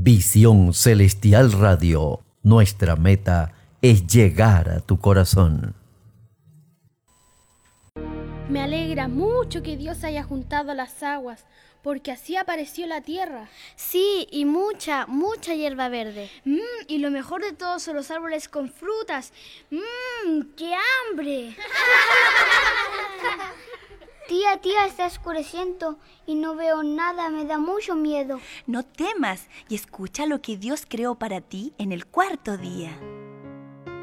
Visión Celestial Radio. Nuestra meta es llegar a tu corazón. Me alegra mucho que Dios haya juntado las aguas, porque así apareció la tierra. Sí, y mucha hierba verde. Y lo mejor de todo son los árboles con frutas. ¡Qué hambre! Tía, está oscureciendo y no veo nada, me da mucho miedo. No temas y escucha lo que Dios creó para ti en el cuarto día.